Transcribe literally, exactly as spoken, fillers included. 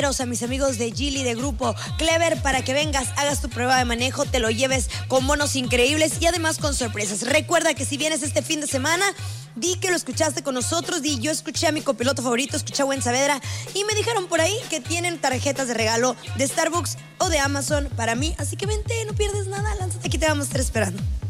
a mis amigos de Geely de Grupo Clever para que vengas, hagas tu prueba de manejo, te lo lleves con bonos increíbles y además con sorpresas. Recuerda que si vienes este fin de semana, di que lo escuchaste con nosotros, di yo escuché a mi copiloto favorito, escuché a Buen Saavedra y me dijeron por ahí que tienen tarjetas de regalo de Starbucks o de Amazon para mí, así que vente, no pierdes nada, lánzate, aquí te vamos a estar esperando.